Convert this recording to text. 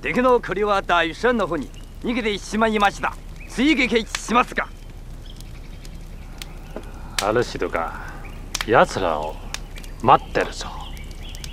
敵の栗は大山の方に逃げてしまいました。追撃しますか。 アルシドが奴らを待ってるぞ。